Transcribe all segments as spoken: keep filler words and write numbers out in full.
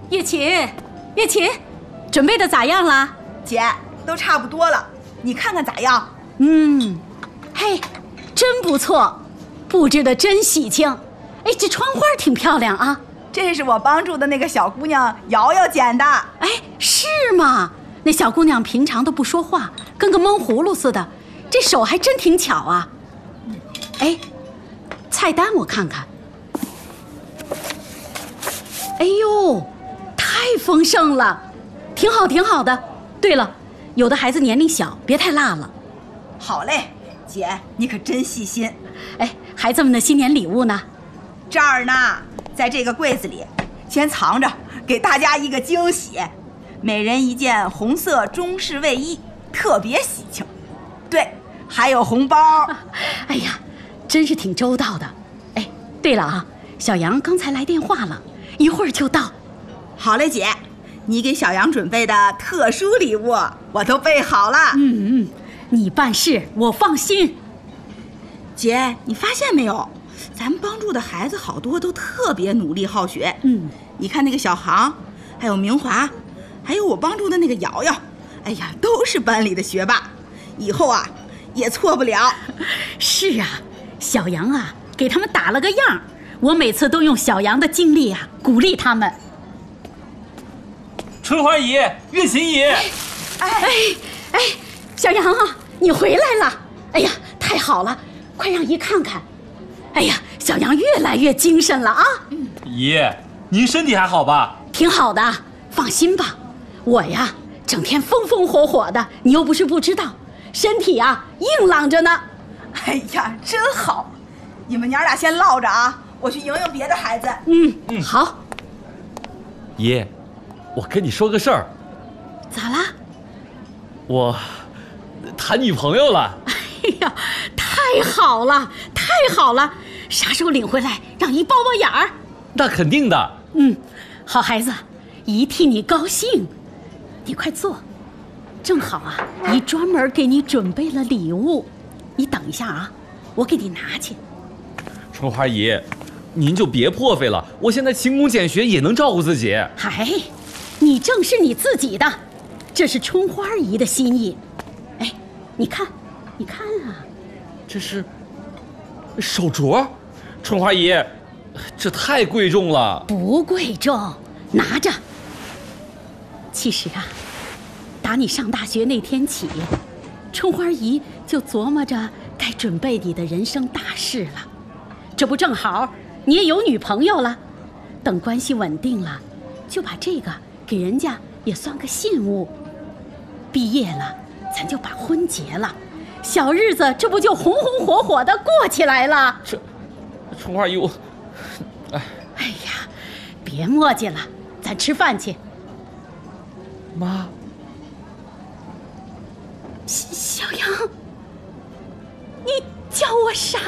月琴，月琴，准备的咋样了？ 姐，都差不多了，你看看咋样？ 嗯，嘿，真不错，布置的真喜庆。哎，这窗花挺漂亮啊。 这是我帮助的那个小姑娘瑶瑶剪的。 哎，是吗？那小姑娘平常都不说话，跟个闷葫芦似的，这手还真挺巧啊。哎，菜单我看看。哎呦，太丰盛了，挺好挺好的。对了，有的孩子年龄小，别太辣了。 好嘞，姐，你可真细心。 哎，孩子们的新年礼物呢？ 这儿呢，在这个柜子里，先藏着，给大家一个惊喜。每人一件红色中式卫衣，特别喜庆。对，还有红包。 哎呀，真是挺周到的。哎，对了啊，小杨刚才来电话了，一会儿就到。 好嘞，姐，你给小杨准备的特殊礼物我都备好了。 嗯嗯，你办事我放心。 姐，你发现没有，咱们帮助的孩子好多都特别努力好学。 嗯， 你看那个小航，还有明华，还有我帮助的那个瑶瑶，哎呀，都是班里的学霸，以后啊也错不了。 是啊，小杨啊给他们打了个样，我每次都用小杨的经历啊鼓励他们。 春花姨，月琴姨。 哎哎哎，小杨啊，你回来了！哎呀，太好了，快让姨看看。哎呀，小杨越来越精神了啊！ 姨，您身体还好吧？ 挺好的，放心吧。我呀，整天风风火火的，你又不是不知道，身体啊硬朗着呢。 哎呀，真好！你们娘俩先唠着啊，我去迎迎别的孩子。 嗯嗯，好。 姨，我跟你说个事儿。 咋啦？ 我谈女朋友了。 哎呀，太好了，太好了！啥时候领回来，让姨包包眼儿？ 那肯定的。 嗯，好孩子，姨替你高兴。你快坐，正好啊，姨专门给你准备了礼物。你等一下啊，我给你拿去。 春花姨，您就别破费了，我现在勤工俭学也能照顾自己。 嗨，你正是你自己的，这是春花姨的心意。哎，你看，你看啊， 这是手镯，春花姨，这太贵重了。 不贵重，拿着。其实啊，打你上大学那天起，春花姨就琢磨着该准备你的人生大事了。这不正好你也有女朋友了，等关系稳定了，就把这个给人家也算个信物。毕业了，咱就把婚结了，小日子这不就红红火火的过起来了？ 这，春花姨，我，哎， 哎呀，别磨叽了，咱吃饭去。 妈， 小杨，你叫我啥？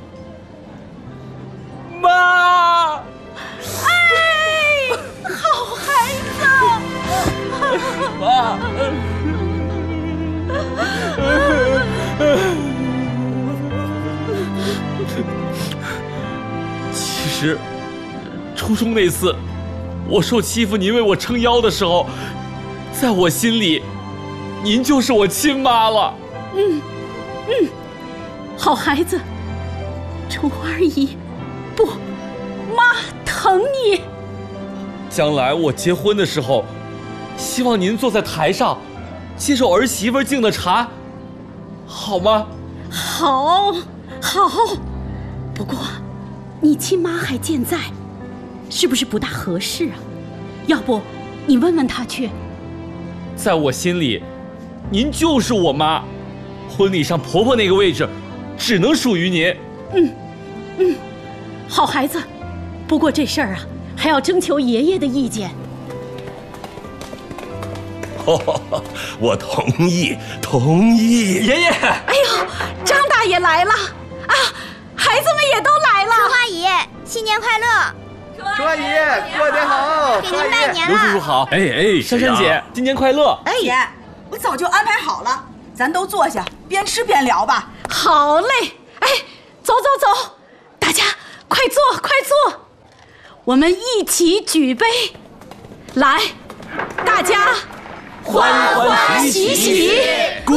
妈！ 哎，好孩子！ 妈！其实，初中那次，我受欺负，您为我撑腰的时候，在我心里，您就是我亲妈了。 嗯嗯，好孩子，春花姨，不，妈疼你。 将来我结婚的时候，希望您坐在台上，接受儿媳妇敬的茶，好吗？ 好，好。不过，你亲妈还健在，是不是不大合适啊？要不，你问问她去。 在我心里，您就是我妈，婚礼上婆婆那个位置，只能属于您。 嗯，嗯，好孩子。不过这事儿啊，还要征求爷爷的意见。 哦，我同意，同意。 爷爷， 哎呦，张大爷来了啊！孩子们也都来了。 春花姨，新年快乐！ 春花姨，过年好！ 给您拜年刘叔叔了。 好。 哎哎， 珊珊姐，新年快乐！ 哎，姐，我早就安排好了，咱都坐下，边吃边聊吧。 好嘞，哎，走走走，大家快坐快坐，我们一起举杯， 来，大家欢欢喜喜。